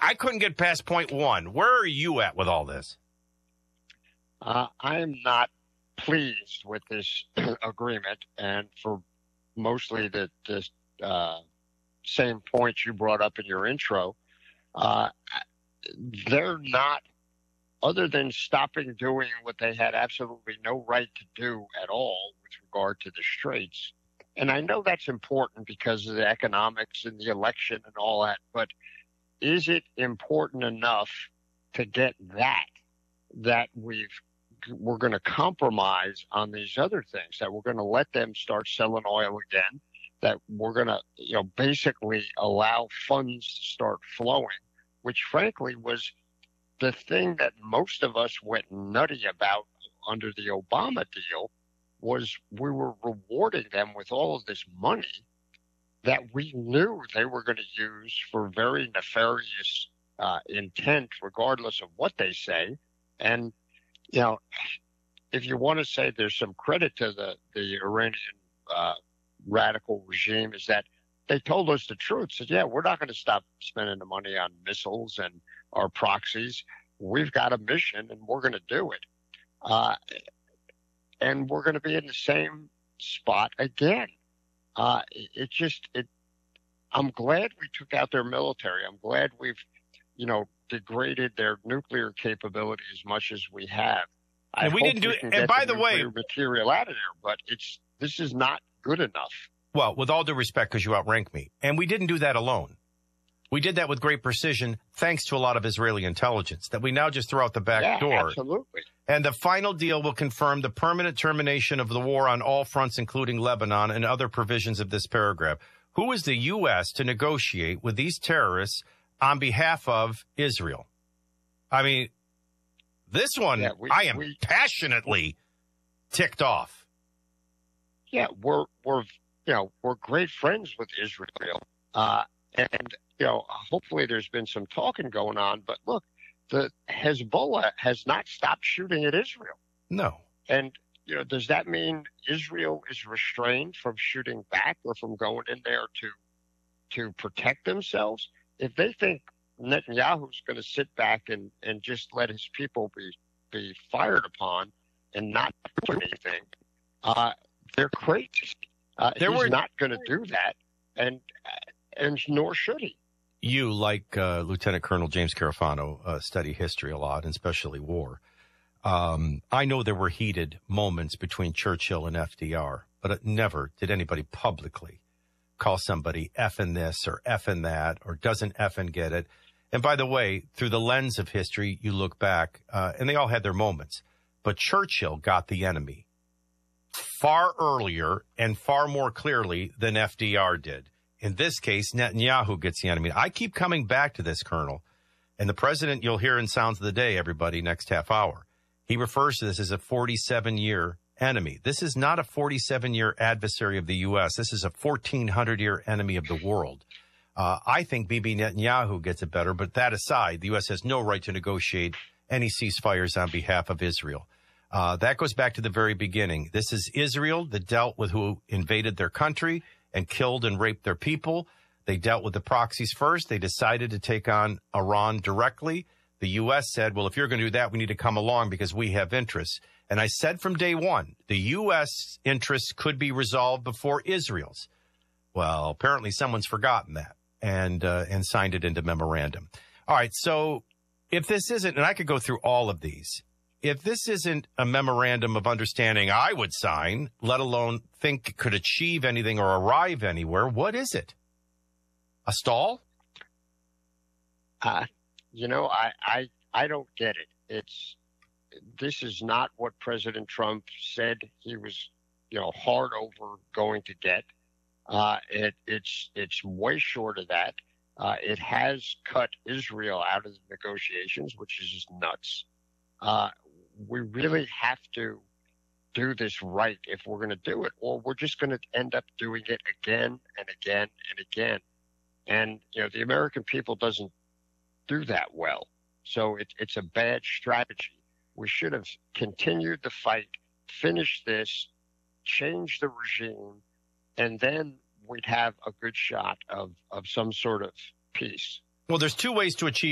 I couldn't get past point one. Where are you at with all this? I am not pleased with this agreement, and for mostly the same points you brought up in your intro. They're not, other than stopping doing what they had absolutely no right to do at all with regard to the Straits. And I know that's important because of the economics and the election and all that, but is it important enough to get that we're going to compromise on these other things, that we're going to let them start selling oil again, that we're going to, basically allow funds to start flowing, which frankly was the thing that most of us went nutty about under the Obama deal, was we were rewarding them with all of this money that we knew they were going to use for very nefarious intent, regardless of what they say. And, if you want to say there's some credit to the Iranian radical regime, is that they told us the truth. Said, yeah, we're not going to stop spending the money on missiles and our proxies. We've got a mission and we're going to do it. And we're going to be in the same spot again. I'm glad we took out their military. I'm glad we've, degraded their nuclear capability as much as we have. And we didn't do it. And by the way, material out of there, but this is not good enough. Well, with all due respect, because you outrank me, and we didn't do that alone. We did that with great precision, thanks to a lot of Israeli intelligence that we now just throw out the back door. Absolutely. And the final deal will confirm the permanent termination of the war on all fronts, including Lebanon, and other provisions of this paragraph. Who is the U.S. to negotiate with these terrorists on behalf of Israel? I mean, this one, I am passionately ticked off. Yeah, we're great friends with Israel. And hopefully there's been some talking going on. But look, the Hezbollah has not stopped shooting at Israel. No. And, does that mean Israel is restrained from shooting back or from going in there to protect themselves? If they think Netanyahu's going to sit back and just let his people be fired upon and not do anything, they're crazy. He's not going to do that, and nor should he. You, like Lieutenant Colonel James Carafano, study history a lot, and especially war. I know there were heated moments between Churchill and FDR, but never did anybody publicly call somebody effing this or effing that or doesn't effing get it. And by the way, through the lens of history, you look back, and they all had their moments. But Churchill got the enemy far earlier and far more clearly than FDR did. In this case, Netanyahu gets the enemy. I keep coming back to this, Colonel. And the president, you'll hear in Sounds of the Day, everybody, next half hour. He refers to this as a 47-year enemy. This is not a 47-year adversary of the U.S. This is a 1,400-year enemy of the world. I think Bibi Netanyahu gets it better, but that aside, the U.S. has no right to negotiate any ceasefires on behalf of Israel. That goes back to the very beginning. This is Israel that dealt with who invaded their country and killed and raped their people. They dealt with the proxies first. They decided to take on Iran directly. The U.S. said, well, if you're going to do that, we need to come along because we have interests. And I said from day one, the U.S. interests could be resolved before Israel's. Well, apparently someone's forgotten that and signed it into memorandum. All right, so if this isn't, and I could go through all of these, if this isn't a memorandum of understanding I would sign, let alone think could achieve anything or arrive anywhere, what is it? A stall? I don't get it. This is not what President Trump said he was, hard over going to get. It's way short of that. It has cut Israel out of the negotiations, which is just nuts. We really have to do this right if we're going to do it, or we're just going to end up doing it again and again and again. And, the American people doesn't do that well. So it's a bad strategy. We should have continued the fight, finished this, changed the regime, and then we'd have a good shot of some sort of peace. Well, there's two ways to achieve